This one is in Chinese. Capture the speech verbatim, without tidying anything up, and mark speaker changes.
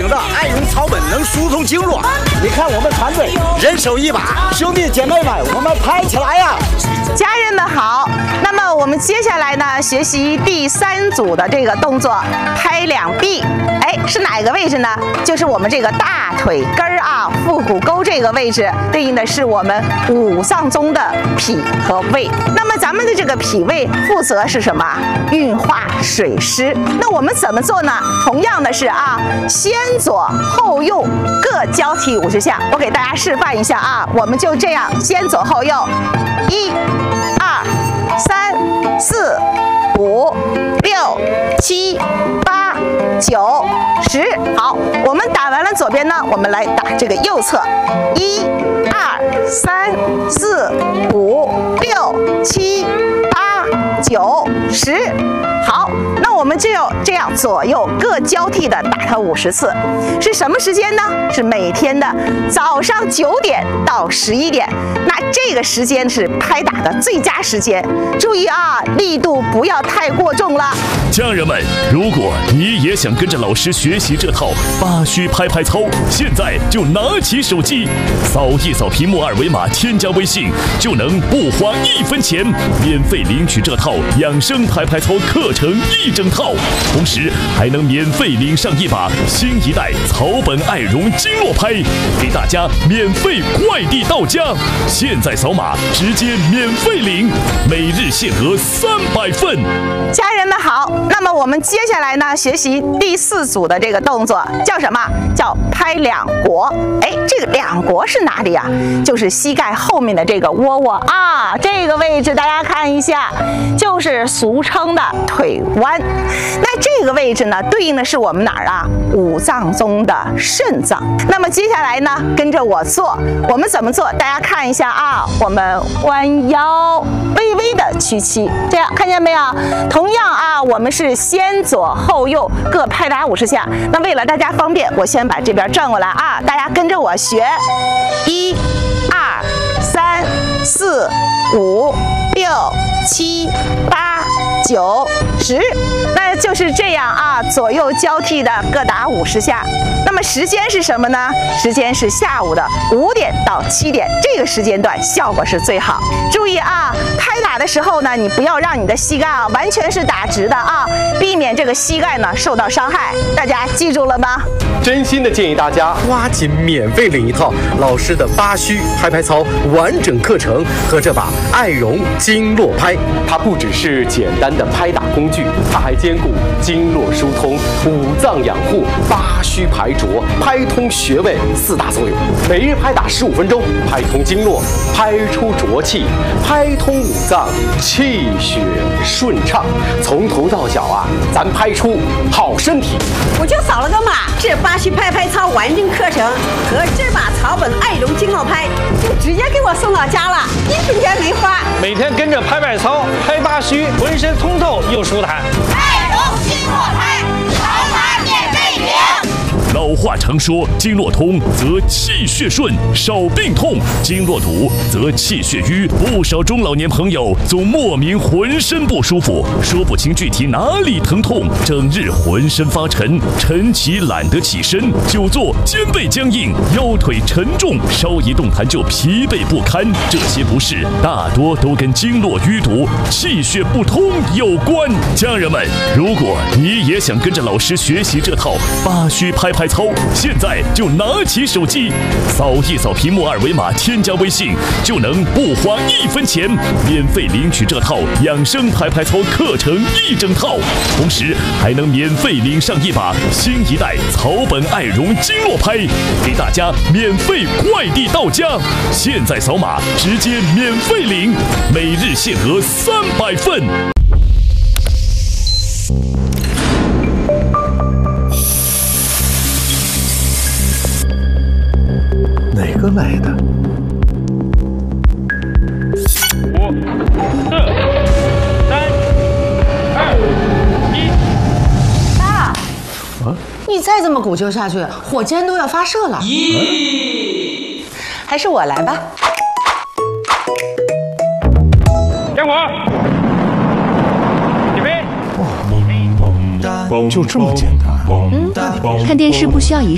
Speaker 1: 的艾绒草本能疏通经络。你看我们团队人手一把，兄弟姐妹们，我们拍起来呀！
Speaker 2: 家人们好，那么我们接下来呢，学习第三组的这个动作，拍两臂。哎，是哪个位置呢？就是我们这个大腿根儿啊，腹股沟这个位置，对应的是我们五脏中的脾和胃。那么咱们的这个脾胃负责是什么？运化水湿。那我们怎么做呢？同样的是啊，先左后右各交替五十下。我给大家示范一下啊，我们就这样，先左后右，一、二、三、四、五、六、七、八、九、十。好，我们打完了左边呢，我们来打这个右侧，一、二、三、四、五、六、七、八、九、十。好，那我们就要这样左右各交替的打它五十次。是什么时间呢？是每天的早上九点到十一点。那这个时间是拍打的最佳时间。注意啊，力度不要太过重了。
Speaker 3: 家人们，如果你也想跟着老师学习这套八虚拍拍操，现在就拿起手机，扫一扫屏幕二维码，添加微信，就能不花一分钱免费领取这套养生拍拍操课程一整套，同时还能免费领上一把新一代草本艾绒经络拍，给大家免费快递到家。现在扫码直接免费领，每日限额三百份。
Speaker 2: 家人们好，那么我们接下来呢，学习第四组的这个动作叫什么？叫拍两国。哎，这个两国是哪里啊？就是膝盖后面的这个窝窝啊，这个位置大家看一下，就是俗称的腿弯。那这个位置呢，对应的是我们哪儿啊？五脏中的肾脏。那么接下来呢，跟着我做，我们怎么做？大家看一下啊，我们弯腰，微微的屈膝，这样看见没有？同样啊，我们是先左后右各拍打五十下。那为了大家方便，我先把这边转过来啊，大家跟着我学，一、二、三、四、五、六、七、八、九、十。那就是这样啊，左右交替的各打五十下。那么时间是什么呢？时间是下午的五点到七点，这个时间段效果是最好。注意啊，拍打的时候呢，你不要让你的膝盖啊完全是打直的啊，避免这个膝盖呢受到伤害。大家记住了吗？
Speaker 4: 真心的建议大家抓紧免费领一套老师的八虚拍拍操完整课程和这把艾绒经络拍。它不只是简单的拍打工具，它还兼顾经络疏通、五脏养护、八虚排浊、拍通穴位四大作用。每日拍打十五分钟，拍通经络，拍出浊气，拍通五脏，气血顺畅，从头到脚啊，咱拍出好身体。
Speaker 5: 我就扫了个码，这八虚拍拍操完整课程和这把草本艾绒经络拍就直接给我送到家了，一分钱没花。
Speaker 6: 每天跟着拍拍操、拍八虚，浑身通透又舒坦。
Speaker 7: 艾绒经络拍，扫码免费领。
Speaker 3: 老话常说，经络通则气血顺，少病痛；经络堵则气血瘀。不少中老年朋友总莫名浑身不舒服，说不清具体哪里疼痛，整日浑身发沉，晨起懒得起身，久坐肩背僵硬，腰腿沉重，稍一动弹就疲惫不堪。这些不适大多都跟经络淤堵、气血不通有关。家人们，如果你也想跟着老师学习这套八虚拍拍操，现在就拿起手机，扫一扫屏幕二维码，添加微信，就能不花一分钱免费领取这套养生拍拍操课程一整套，同时还能免费领上一把新一代草本艾绒经络拍，给大家免费快递到家。现在扫码直接免费领，每日限额三百份。
Speaker 8: 哪个来的？
Speaker 6: 五、四、三、二、一。
Speaker 9: 爸，啊，你再这么鼓秋下去，火箭都要发射了。咦，还是我来吧。
Speaker 6: 点火，起飞。
Speaker 8: 就这么简单。
Speaker 9: 嗯，看电视不需要仪